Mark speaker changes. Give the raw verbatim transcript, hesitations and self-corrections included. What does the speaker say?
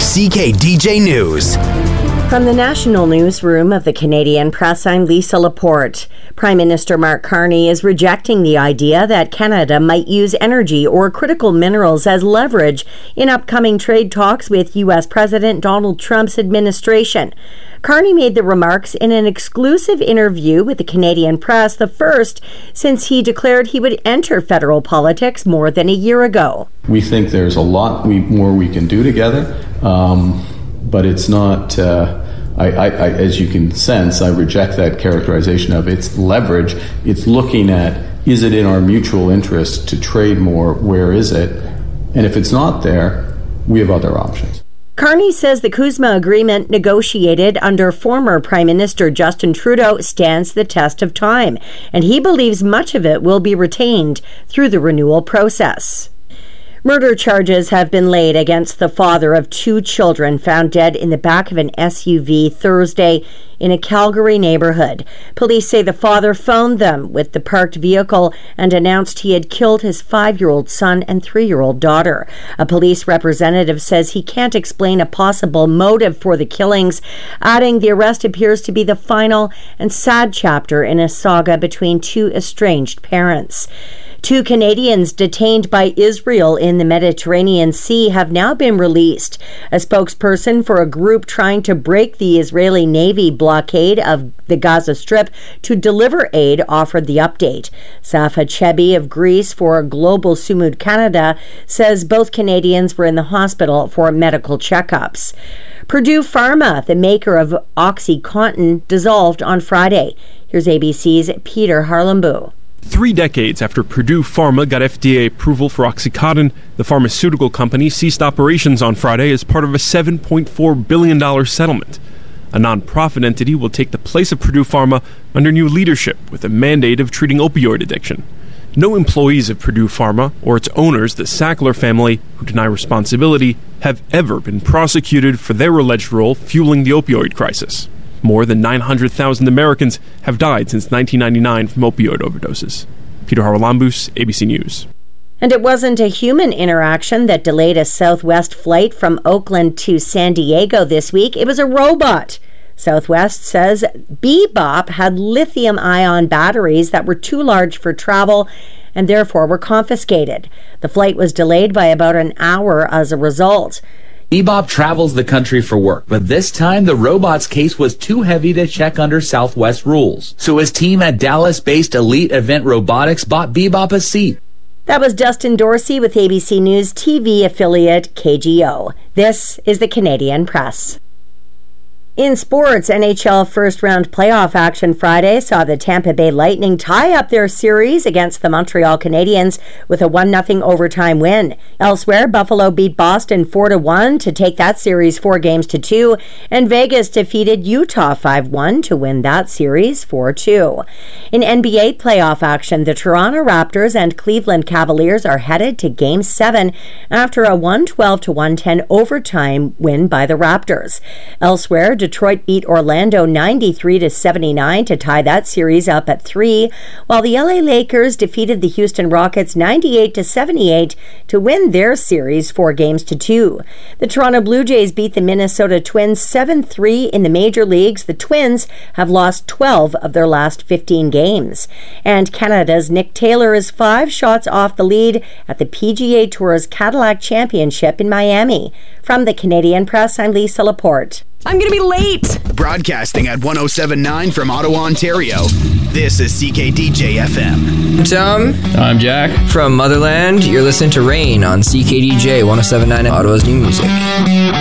Speaker 1: C K D J News.
Speaker 2: From the National Newsroom of the Canadian Press, I'm Lisa Laporte. Prime Minister Mark Carney is rejecting the idea that Canada might use energy or critical minerals as leverage in upcoming trade talks with U S President Donald Trump's administration. Carney made the remarks in an exclusive interview with the Canadian Press, the first since he declared he would enter federal politics more than a year ago.
Speaker 3: We think there's a lot we, more we can do together. Um, But it's not, uh, I, I, I, as you can sense, I reject that characterization of it's leverage. It's looking at, is it in our mutual interest to trade more? Where is it? And if it's not there, we have other options.
Speaker 2: Carney says the CUSMA agreement negotiated under former Prime Minister Justin Trudeau stands the test of time, and he believes much of it will be retained through the renewal process. Murder charges have been laid against the father of two children found dead in the back of an S U V Thursday in a Calgary neighborhood. Police say the father phoned them with the parked vehicle and announced he had killed his five-year-old son and three-year-old daughter. A police representative says he can't explain a possible motive for the killings, adding the arrest appears to be the final and sad chapter in a saga between two estranged parents. Two Canadians detained by Israel in the Mediterranean Sea have now been released. A spokesperson for a group trying to break the Israeli Navy blockade of the Gaza Strip to deliver aid offered the update. Safa Chebi of Greece for Global Sumud Canada says both Canadians were in the hospital for medical checkups. Purdue Pharma, the maker of OxyContin, dissolved on Friday. Here's A B C's Peter Harlenboe.
Speaker 4: Three decades after Purdue Pharma got F D A approval for OxyContin, the pharmaceutical company ceased operations on Friday as part of a seven point four billion dollars settlement. A non-profit entity will take the place of Purdue Pharma under new leadership with a mandate of treating opioid addiction. No employees of Purdue Pharma or its owners, the Sackler family, who deny responsibility, have ever been prosecuted for their alleged role fueling the opioid crisis. More than nine hundred thousand Americans have died since nineteen ninety-nine from opioid overdoses. Peter Harlenboe, A B C News.
Speaker 2: And it wasn't a human interaction that delayed a Southwest flight from Oakland to San Diego this week. It was a robot. Southwest says Bebop had lithium-ion batteries that were too large for travel and therefore were confiscated. The flight was delayed by about an hour as a result.
Speaker 5: Bebop travels the country for work, but this time the robot's case was too heavy to check under Southwest rules. So his team at Dallas-based Elite Event Robotics bought Bebop a seat.
Speaker 2: That was Dustin Dorsey with A B C News T V affiliate K G O. This is the Canadian Press. In sports, N H L first-round playoff action Friday saw the Tampa Bay Lightning tie up their series against the Montreal Canadiens with a one nothing overtime win. Elsewhere, Buffalo beat Boston four to one to take that series four games to two, and Vegas defeated Utah five one to win that series four two. In N B A playoff action, the Toronto Raptors and Cleveland Cavaliers are headed to Game seven after a one twelve to one ten overtime win by the Raptors. Elsewhere, Detroit beat Orlando ninety-three to seventy-nine to tie that series up at three, while the L A Lakers defeated the Houston Rockets ninety-eight to seventy-eight to win their series four games to two. The Toronto Blue Jays beat the Minnesota Twins seven three in the major leagues. The Twins have lost twelve of their last fifteen games. And Canada's Nick Taylor is five shots off the lead at the P G A Tour's Cadillac Championship in Miami. From the Canadian Press, I'm Lisa Laporte.
Speaker 6: I'm going to be late.
Speaker 1: Broadcasting at one oh seven point nine from Ottawa, Ontario. This is C K D J F M.
Speaker 7: I'm Tom.
Speaker 8: I'm Jack.
Speaker 7: From Motherland, you're listening to Rain on C K D J one oh seven point nine, Ottawa's new music.